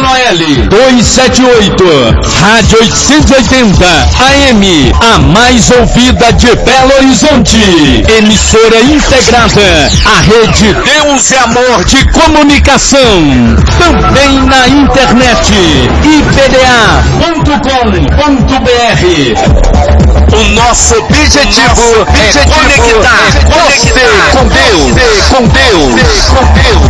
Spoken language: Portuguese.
KYL 278, Rádio 880 AM, a mais ouvida de Belo Horizonte. Emissora integrada à Rede Deus e Amor de Comunicação. Também na internet, ipda.com.br. O nosso objetivo é conectar você com Deus.